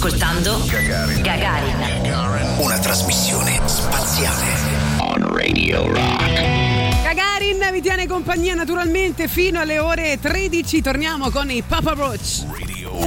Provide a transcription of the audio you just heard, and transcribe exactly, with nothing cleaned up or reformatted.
ascoltando Gagarin. Gagarin. Gagarin. Una trasmissione spaziale. On Radio Rock. Gagarin vi tiene compagnia naturalmente fino alle ore tredici. Torniamo con i Papa Roach.